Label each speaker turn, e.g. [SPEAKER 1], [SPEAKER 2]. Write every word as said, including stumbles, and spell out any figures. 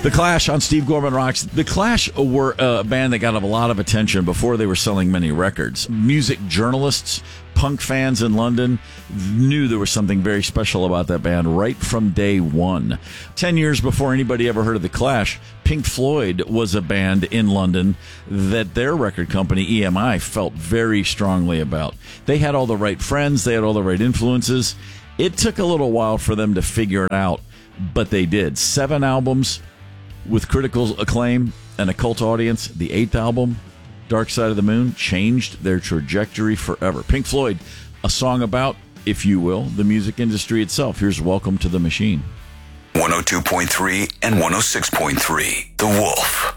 [SPEAKER 1] The Clash on Steve Gorman Rocks. The Clash were a band that got a lot of attention before they were selling many records. Music journalists, punk fans in London knew there was something very special about that band right from day one. Ten years before anybody ever heard of The Clash, Pink Floyd was a band in London that their record company, E M I, felt very strongly about. They had all the right friends. They had all the right influences. It took a little while for them to figure it out, but they did. Seven albums with critical acclaim and a cult audience. The eighth album, Dark Side of the Moon, changed their trajectory forever. Pink Floyd, a song about, if you will, the music industry itself. Here's Welcome to the Machine.
[SPEAKER 2] one oh two point three and one oh six point three, The Wolf.